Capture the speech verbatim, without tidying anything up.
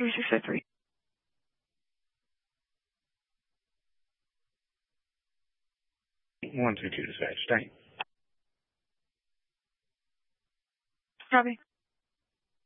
three six five three. one three two dispatch. Thanks. Copy.